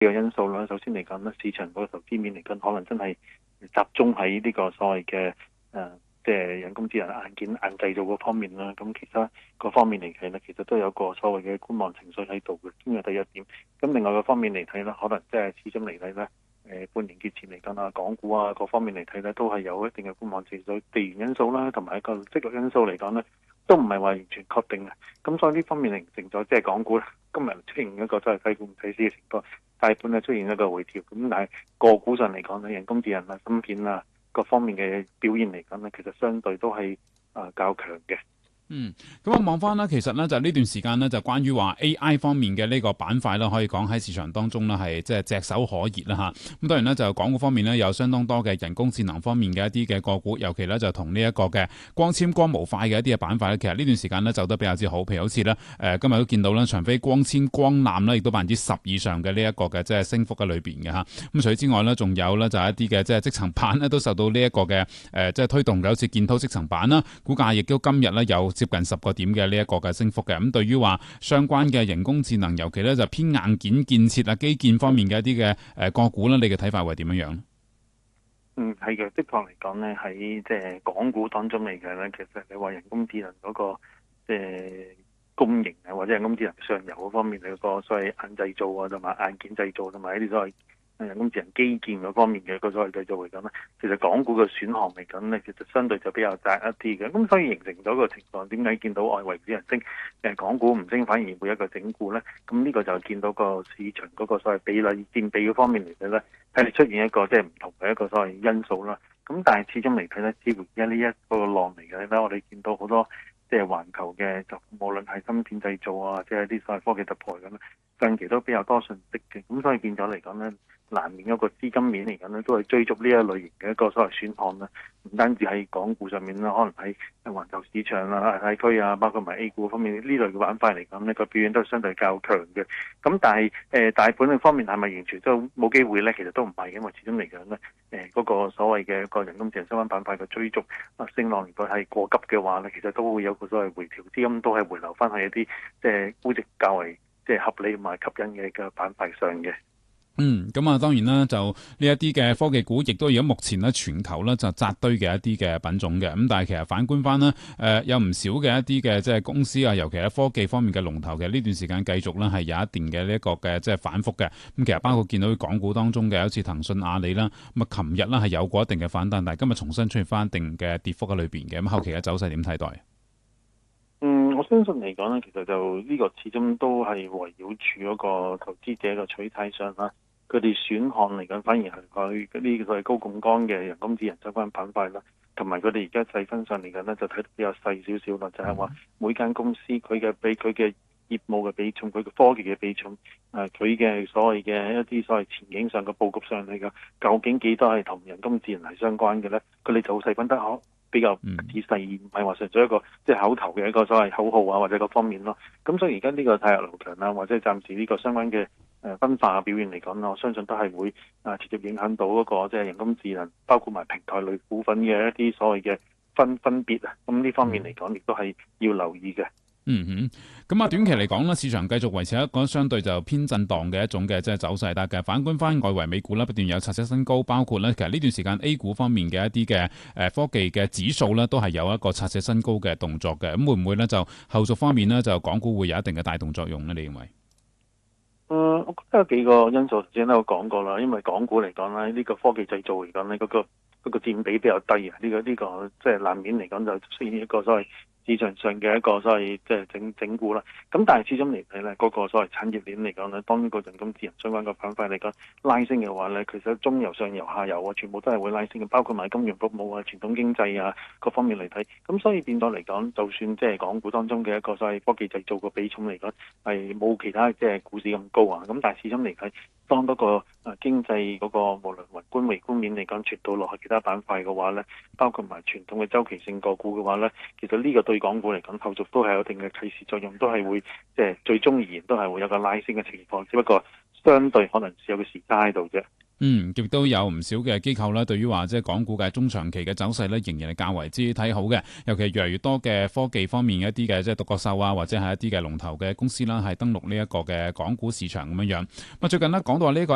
個因素啦。首先嚟講咧，市場嗰個投資面嚟講，可能真係集中喺呢個所謂嘅即係人工智能硬件硬製造嗰方面啦。咁其他各方面嚟睇咧，其實都有個所謂嘅觀望情緒喺度嘅，呢個第一點。咁另外個方面嚟睇咧，可能即係始終嚟睇咧。半年結前嚟講啊，港股啊各方面嚟睇咧，都係有一定嘅觀望情緒，地緣因素啦，同埋一個積極因素嚟講咧，都唔係話完全確定嘅。咁所以呢方面形成咗，即係港股咧，今日出現一個真係睇股唔睇市嘅情況，大盤咧出現一個回調。咁但係個股上嚟講咧，人工智能啊、芯片啊各方面嘅表現嚟講咧，其實相對都係較強嘅。 咁我望翻啦，其實咧就呢段時間呢，就關於話 AI 方面嘅呢個板塊啦，可以講喺市場當中呢係即係炙手可熱啦嚇。咁當然呢，就港股方面呢，有相當多嘅人工智能方面嘅一啲嘅個股，尤其呢，就同呢一個嘅光纖光模塊嘅一啲嘅板塊咧，其實呢段時間呢，走得比較之好。譬如好似呢，今日都見到啦，長飛光纖光纜呢，亦都10%以上嘅呢一個嘅即係升幅嘅裏邊嘅嚇。咁除此之外呢，仲有呢，就係一啲嘅即係積層板呢，都受到呢一個嘅即係推動嘅，好似建滔積層板啦，股價亦都今日呢，有接近10個點嘅呢一個嘅升幅嘅。咁對於話相關嘅人工智能，尤其咧就偏硬件建設啊、基建方面嘅一啲嘅個股咧，你嘅睇法會點樣樣？ 係嘅，的確嚟講咧，喺即係港股當中嚟嘅咧，其實你話人工智能嗰個即係供應啊，或者人工智能上游嗰方面嘅個所謂硬製造啊，同埋硬件製造，同埋一啲所謂人工智能基建嗰方面嘅個所謂製造嚟講咧，其實港股嘅選項嚟講咧，其實相對就比較窄一啲嘅。咁所以形成咗個情況，點解見到外圍只人升，港股唔升，反而會一個整固咧？咁呢個就見到個市場嗰個所謂比例佔比嗰方面嚟睇咧，係出現一個即係唔同嘅一個所謂因素啦。咁但係始終嚟睇咧，似乎而家呢一個浪嚟嘅咧，我哋見到好多即係環球嘅，就無論係芯片製造啊，即係啲所謂科技突破咁咧，近期都比較多訊息嘅。咁所以變咗嚟講咧，難免一個資金面嚟講咧，都係追逐呢一類型嘅一個所謂選項啦。唔單止喺港股上面啦，可能喺環球市場啊、亞太區啊，包括埋 A 股方面呢類嘅板塊嚟講呢個表現都係相對較強嘅。咁但係大盤嘅方面係咪完全都冇機會咧？其實都唔係，因為始終嚟講咧，嗰個所謂嘅個人工智能相關板塊嘅追逐升浪，如果係過急嘅話咧，其實都會有個所謂回調，資金都係回流翻去一啲即係估值較為即係合理同埋吸引嘅板塊上嘅。 咁啊，當然啦，就呢一啲嘅科技股，亦都而家目前咧全球咧就紮堆嘅一啲嘅品種嘅。咁但係其實反觀翻呢，有唔少嘅一啲嘅即係公司啊，尤其係科技方面嘅龍頭嘅呢段時間繼續咧係有一定嘅呢一個嘅即係反覆嘅。咁其實包括見到港股當中嘅好似騰訊、阿里啦，咁啊琴日啦係有過一定嘅反彈，但係今日重新出現翻一定嘅跌幅喺裏邊嘅。咁後期嘅走勢點睇待？ 我相信嚟講咧，其實就呢個始終都係圍繞住嗰個投資者嘅取態上啦。佢哋選項嚟講，反而係佢嗰啲所謂高槓桿嘅人工智能相關板塊啦，同埋佢哋而家細分上嚟講咧，就睇得比較細少少啦。就係話每間公司佢嘅俾佢嘅業務嘅比重，佢嘅科技嘅比重，佢嘅所謂嘅一啲所謂前景上嘅佈局上嚟講，究竟幾多係同人工智能係相關嘅咧？佢哋就細分得比較仔細，唔係話純粹一個即係口頭嘅一個所謂口號啊，或者各方面咯。咁所以而家呢個太陽流強啦，或者暫時呢個相關嘅分化嘅表現嚟講，我相信都係會直接影響到嗰個即係人工智能，包括埋平台類股份嘅一啲所謂嘅分別啊。咁呢方面嚟講，亦都係要留意嘅。 咁啊，短期嚟講咧，市場繼續維持一個相對就偏震盪嘅一種嘅即係走勢，但係反觀翻外圍美股啦，不斷有刷新新高，包括咧其實呢段時間 A 股方面嘅一啲嘅科技嘅指數咧，都係有一個刷新新高嘅動作嘅。咁會唔會咧就後續方面咧就港股會有一定嘅帶動作用咧？你認為？ 我覺得有幾個因素，頭先都有講過啦。因為港股嚟講咧，呢個科技製造嚟講咧，嗰個佔比比較低啊。呢個即係難免嚟講就出現一個所謂市場上嘅一個所謂即係整固啦。咁但係始終嚟睇咧，嗰個所謂產業鏈嚟講咧，當個人工智能相關嘅板塊嚟講拉升嘅話咧，其實中游、上游、下游啊，全部都係會拉升嘅，包括埋金融服務啊、傳統經濟啊各方面嚟睇。咁所以變咗嚟講，就算即係港股當中嘅一個所謂科技製造個比重嚟講係冇其他即係股市咁高啊。咁但係始終嚟睇，當嗰個經濟嗰個無論宏觀微觀面嚟講傳到落去其他板塊嘅話咧，包括埋傳統嘅周期性個股嘅話咧，其實呢個對港股嚟講後續都係有一定嘅啟示作用，都係會即係最終而言都係會有個拉升嘅情況，只不過相對可能有個時差喺度啫。 亦都有唔少嘅機構咧，對於話即係港股嘅中長期嘅走勢咧，仍然係較為之睇好嘅。尤其係越嚟越多嘅科技方面一啲嘅即係獨角獸啊，或者係一啲嘅龍頭嘅公司啦，係登陸呢一個嘅港股市場咁樣樣。最近呢講到呢個